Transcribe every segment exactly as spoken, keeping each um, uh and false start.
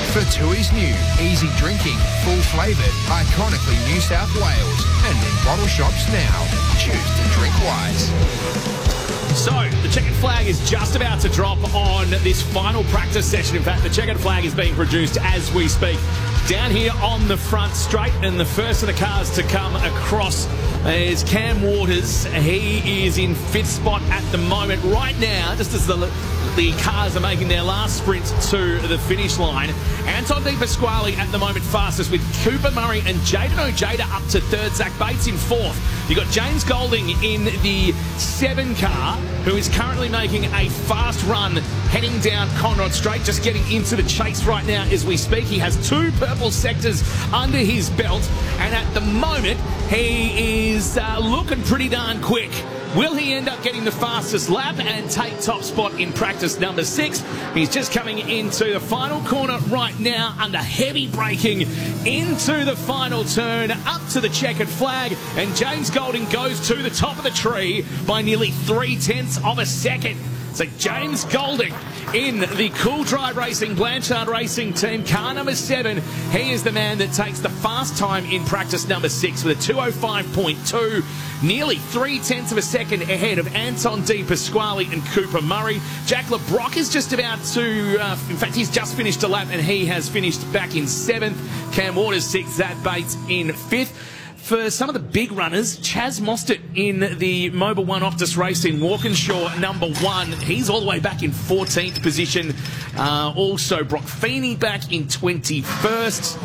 For Tui's new, easy drinking, full flavoured, iconically New South Wales, and in bottle shops now. Choose to drink wise. So, the checkered flag is just about to drop on this final practice session. In fact, the checkered flag is being produced as we speak. Down here on the front straight, and the first of the cars to come across is Cam Waters. He is in fifth spot at the moment. Right now, just as the, the cars are making their last sprint to the finish line, Anton Di Pasquale at the moment fastest, with Cooper Murray and Jaden Ojeda up to third. Zach Bates in fourth. You've got James Golding in the seven car, who is currently making a fast run heading down Conrod Straight, just getting into the chase right now as we speak. He has two purple sectors under his belt, and at the moment he is uh, looking pretty darn quick. Will he end up getting the fastest lap and take top spot in practice number six? He's just coming into the final corner right now under heavy braking into the final turn, up to the checkered flag, and James Golding goes to the top of the tree by nearly three tenths of a second. So James Golding in the Cool Dry Racing Blanchard Racing Team, car number seven. He is the man that takes the fast time in practice number six with a two oh five point two, nearly three tenths of a second ahead of Anton Di Pasquale and Cooper Murray. Jack LeBrock is just about to, uh, in fact, he's just finished a lap and he has finished back in seventh. Cam Waters sixth, Zach Bates in fifth. For some of the big runners, Chaz Mostert in the Mobil one Optus Racing Walkinshaw number one. He's all the way back in fourteenth position. Uh, also, Brock Feeney back in twenty-first.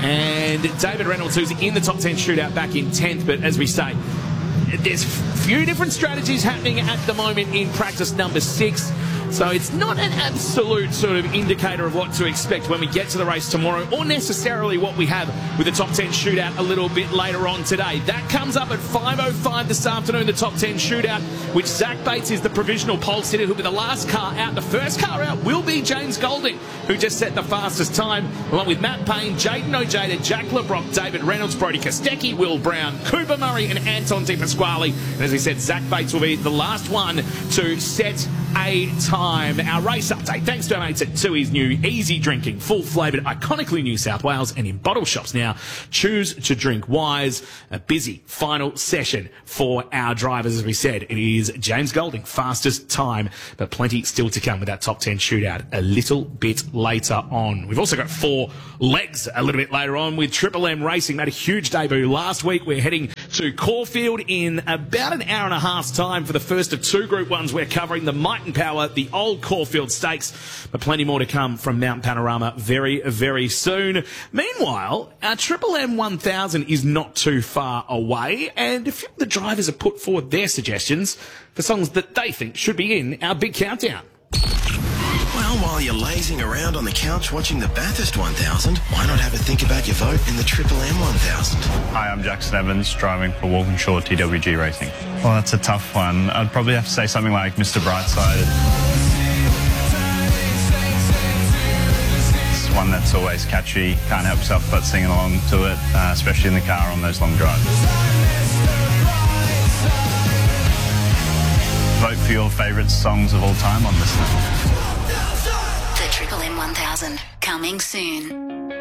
And David Reynolds, who's in the top ten shootout, back in tenth. But as we say, there's a few different strategies happening at the moment in practice number six. So it's not an absolute sort of indicator of what to expect when we get to the race tomorrow, or necessarily what we have with the top ten shootout a little bit later on today. That comes up at five oh five this afternoon, the top ten shootout, which Zach Bates is the provisional pole sitter, who'll be the last car out. The first car out will be James Golding, who just set the fastest time, along with Matt Payne, Jaden Ojeda, Jack LeBrock, David Reynolds, Brody Kostecki, Will Brown, Cooper Murray and Anton Di Pasquale. And as we said, Zach Bates will be the last one to set a time. Our race update, thanks to our mates at Tui's new easy drinking, full flavoured, iconically New South Wales, and in bottle shops now. Choose to drink wise. A busy final session for our drivers. As we said, it is James Golding, fastest time, but plenty still to come with that top ten shootout a little bit later on. We've also got four legs a little bit later on with Triple M Racing. Made a huge debut last week. We're heading to Caulfield in about an hour and a half's time for the first of two Group Ones. We're covering the Might and Power, the Old Caulfield Stakes, but plenty more to come from Mount Panorama very, very soon. Meanwhile, our Triple M one thousand is not too far away, and a few of the drivers have put forward their suggestions for songs that they think should be in our big countdown. Well, while you're lazing around on the couch watching the Bathurst one thousand, why not have a think about your vote in the Triple M one thousand? Hi, I'm Jackson Evans, driving for Walkinshaw T W G Racing. Well, that's a tough one. I'd probably have to say something like Mister Brightside. It's one that's always catchy, can't help yourself but sing along to it, uh, especially in the car on those long drives. Vote for your favourite songs of all time on this one. The Triple M one thousand, coming soon.